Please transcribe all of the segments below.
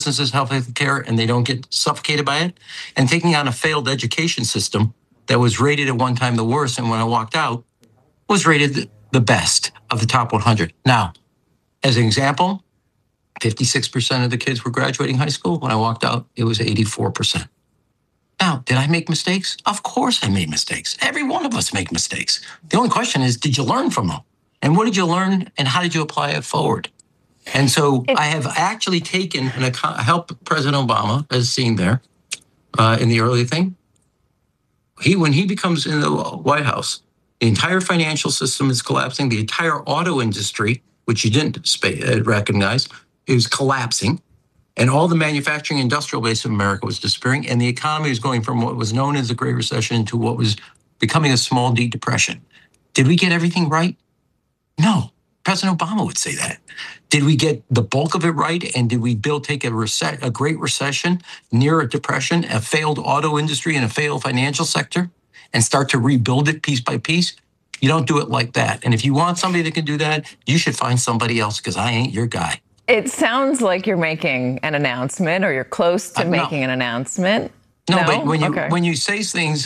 businesses health care and they don't get suffocated by it, and taking on a failed education system that was rated at one time the worst, and when I walked out, was rated the best of the top 100. Now, as an example, 56% of the kids were graduating high school. When I walked out, it was 84%. Now, did I make mistakes? Of course I made mistakes. Every one of us make mistakes. The only question is, did you learn from them? And what did you learn, and how did you apply it forward? And so I have actually taken and helped President Obama, as seen there in the early thing. When he becomes in the White House, the entire financial system is collapsing. The entire auto industry, which you didn't recognize, is collapsing. And all the manufacturing industrial base of America was disappearing. And the economy was going from what was known as the Great Recession to what was becoming a small D depression. Did we get everything right? No. President Obama would say that. Did we get the bulk of it right? And did we take a great recession, near a depression, a failed auto industry, and a failed financial sector, and start to rebuild it piece by piece? You don't do it like that. And if you want somebody that can do that, you should find somebody else, because I ain't your guy. It sounds like you're making an announcement, or you're close to making an announcement. No, but when you say things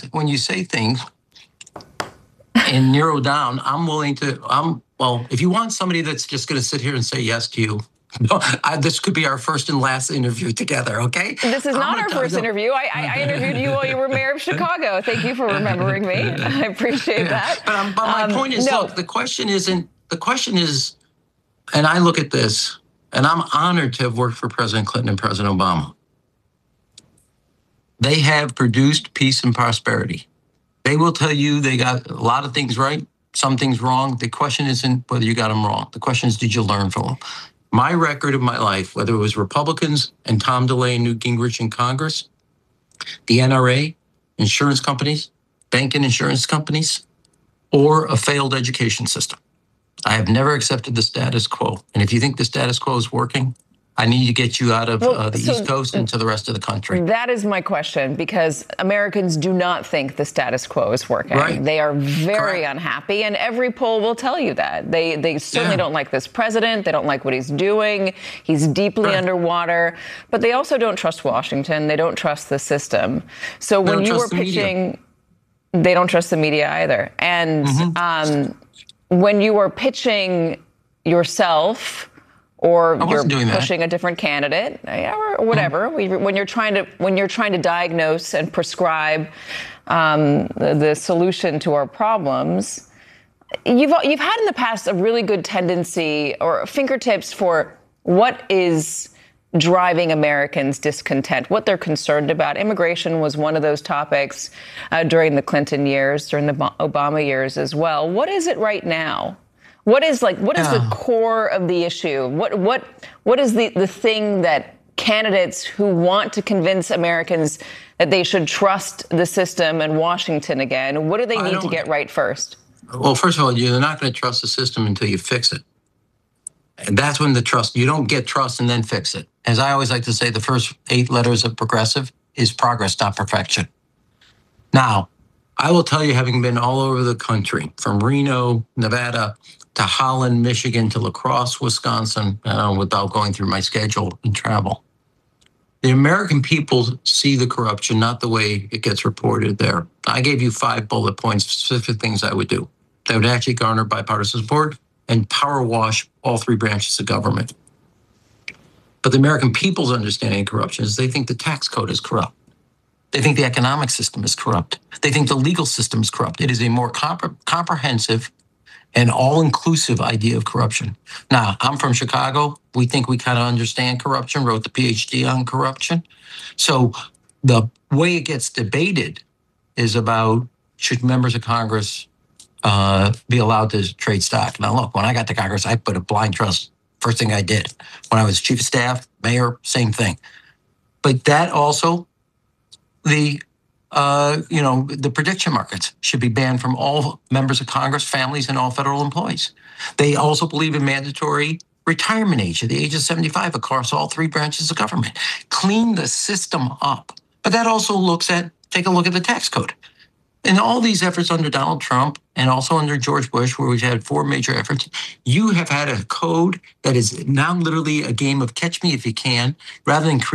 and narrow down, I'm willing to. Well, if you want somebody that's just going to sit here and say yes to you, this could be our first and last interview together, okay? This is not our first interview. I interviewed you while you were mayor of Chicago. Thank you for remembering me. I appreciate that. But my point is, look, the question is, and I look at this, and I'm honored to have worked for President Clinton and President Obama. They have produced peace and prosperity. They will tell you they got a lot of things right, some things wrong. The question isn't whether you got them wrong. The question is, did you learn from them? My record of my life, whether it was Republicans and Tom DeLay and Newt Gingrich in Congress, the NRA, insurance companies, bank and insurance companies, or a failed education system, I have never accepted the status quo. And if you think the status quo is working, I need to get you out of the East Coast and to the rest of the country. That is my question, because Americans do not think the status quo is working. Right. They are very unhappy, and every poll will tell you that. They certainly don't like this president. They don't like what he's doing. He's deeply underwater. But they also don't trust Washington. They don't trust the system. So when you were pitching, they don't trust the media either. And when you were pitching yourself, or you're pushing a different candidate, or whatever. When you're trying to diagnose and prescribe the solution to our problems, you've had in the past a really good tendency or fingertips for what is driving Americans' discontent, what they're concerned about. Immigration was one of those topics during the Clinton years, during the Obama years as well. What is it right now? What is the core of the issue? What is the thing that candidates who want to convince Americans that they should trust the system and Washington again, what do they need to get right first? Well, first of all, you're not going to trust the system until you fix it. And that's when you don't get trust and then fix it. As I always like to say, the first 8 letters of progressive is progress, not perfection. Now, I will tell you, having been all over the country, from Reno, Nevada, to Holland, Michigan, to La Crosse, Wisconsin, without going through my schedule and travel. The American people see the corruption not the way it gets reported there. I gave you 5 bullet points, specific things I would do that would actually garner bipartisan support and power wash all 3 branches of government. But the American people's understanding of corruption is they think the tax code is corrupt. They think the economic system is corrupt. They think the legal system is corrupt. It is a more comprehensive and all-inclusive idea of corruption. Now, I'm from Chicago. We think we kind of understand corruption, wrote the PhD on corruption. So the way it gets debated is about, should members of Congress be allowed to trade stock? Now, look, when I got to Congress, I put a blind trust. First thing I did. When I was chief of staff, mayor, same thing. But that also, the prediction markets should be banned from all members of Congress, families, and all federal employees. They also believe in mandatory retirement age at the age of 75 across all 3 branches of government. Clean the system up. But that also take a look at the tax code. in all these efforts under Donald Trump and also under George Bush, where we've had 4 major efforts, you have had a code that is now literally a game of catch me if you can, rather than